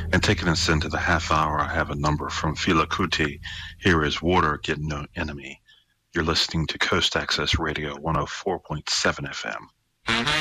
And taking us into the half hour, I have a number from Fela Kuti. Here is Water Get No Enemy. You're listening to Coast Access Radio 104.7 FM.